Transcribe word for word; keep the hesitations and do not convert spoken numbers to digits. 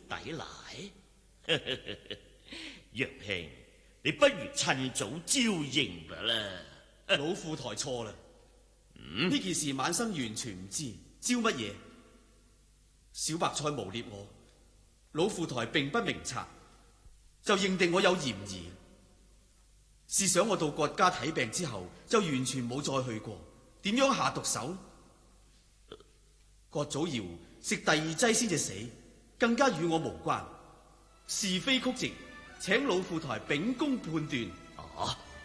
抵賴。楊兄，你不如趁早招認㗎啦。 老副台錯啦，呢、嗯、件事晚生完全唔知，招乜嘢？小白菜誣衊我，老副台並不明察，就認定我有嫌疑。試想我到郭家睇病之後，就完全冇再去過，點樣下毒手？郭祖堯食第二劑先至死，更加與我無關，是非曲直，請老副台秉公判斷。 啊！